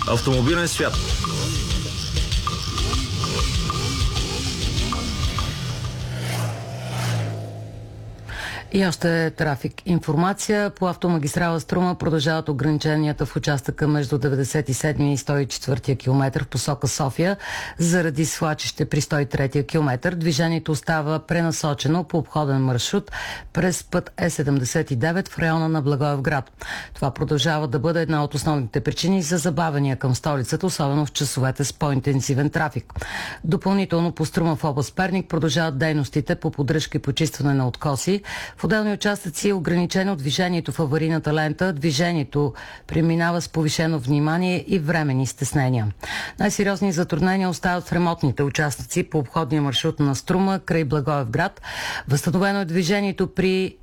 Автомобилен свят. И още трафик. Информация по автомагистрала Струма продължават ограниченията в участъка между 97 и 104 км в посока София заради свлачище при 103 км. Движението остава пренасочено по обходен маршрут през път Е79 в района на Благоевград. Това продължава да бъде една от основните причини за забавяния към столицата, особено в часовете с по-интензивен трафик. Допълнително по Струма в област Перник продължават дейностите по поддръжка и почистване на откоси. В отделни участъци е ограничено движението в аварийната лента. Движението преминава с повишено внимание и временни стеснения. Най-сериозни затруднения остават в ремонтните участъци по обходния маршрут на Струма край Благоевград. Възстановено е движението при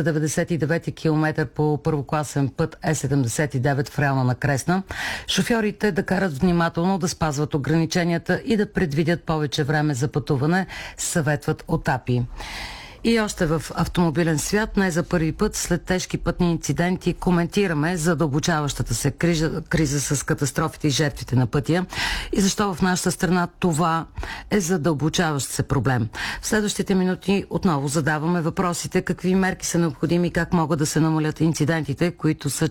399 км по първокласен път Е79 в района на Кресна. Шофьорите да карат внимателно, да спазват ограниченията и да предвидят повече време за пътуване, съветват от АПИ. И още в автомобилен свят, не за първи път, след тежки пътни инциденти, коментираме задълбочаващата се криза с катастрофите и жертвите на пътя и защо в нашата страна това е задълбочаващ се проблем. В следващите минути отново задаваме въпросите: какви мерки са необходими, как могат да се намалят инцидентите, които са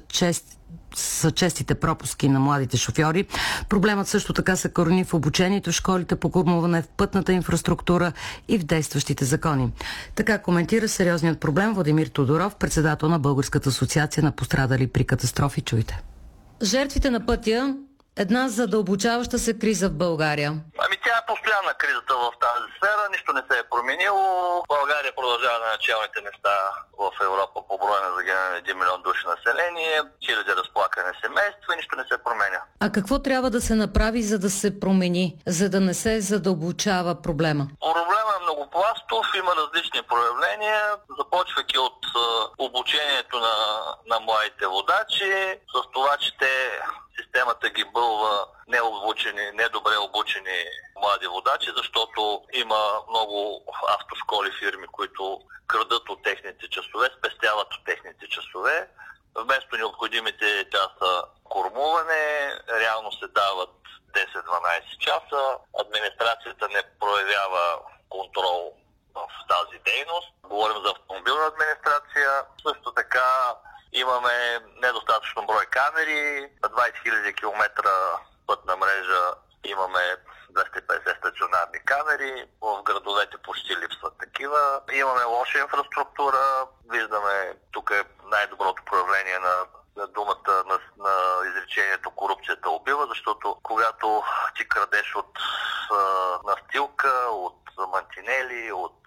честите пропуски на младите шофьори. Проблемът също така се корени в обучението в школите по гумуване, в пътната инфраструктура и в действащите закони. Така коментира сериозният проблем Владимир Тодоров, председател на Българската асоциация на пострадали при катастрофи. Чуйте. Жертвите на пътя – една задълбочаваща се криза в България. Тя е постоянна кризата в тази сфера, нищо не се е променило. България продължава на началните места в Европа по брой на загинали 1 милион души население, хиляди разплакани семейства и нищо не се променя. А какво трябва да се направи, за да се промени, за да не се задълбочава проблема? Проблема е многопластов, има различни проявления, започвайки от обучението на младите водачи, с това, че системата ги бълва недобре обучени млади водачи, защото има много автошколи фирми, които крадат от техните часове, спестяват от техните часове. Вместо необходимите часа кормуване, реално се дават 10-12 часа. Администрацията не проявява контрол в тази дейност. Говорим за автомобилна администрация. Също така имаме недостатъчно брой камери. На 20 000 км пътна мрежа имаме 250 стационарни камери. В градовете почти липсват такива. Имаме лоша инфраструктура. Виждаме, тук е най-доброто проявление на думата, на изречението "корупцията убива", защото когато ти крадеш от настилка, от мантинели, от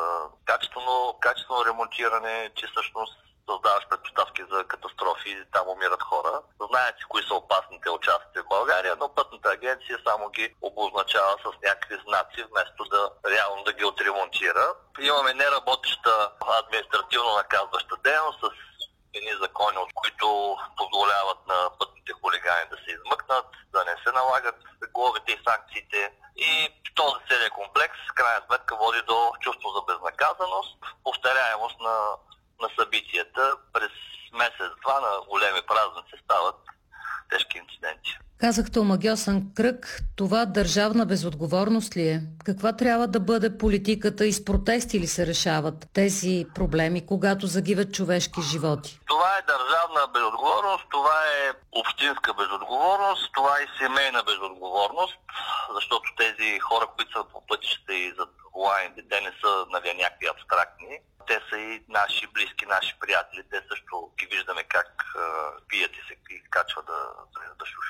качествено ремонтиране, че всъщност създаваш предпоставки за катастрофи и там умират хора. Знаете кои са опасните участъци в България, но пътната агенция само ги обозначава с някакви знаци, вместо да реално да ги отремонтира. Имаме неработеща административно наказваща дейност с едни закони, от които позволяват на пътните хулигани да се измъкнат, да не се налагат глобите и санкциите. И този целият комплекс, в крайна сметка, води до чувство за безнаказаност, повторяемост на събитията. През месец-два на големи празници стават тежки инциденти. Казахте омагьосан кръг. Това държавна безотговорност ли е? Каква трябва да бъде политиката и с протести ли се решават тези проблеми, когато загиват човешки животи? Това е държавна безотговорност, това е общинска безотговорност, това е семейна безотговорност, защото тези хора, които са по пътищата и зад воланите, те не са някакви абстрактни. Те са и наши близки, наши приятели. Те също ги виждаме как пият и се качват да шофират.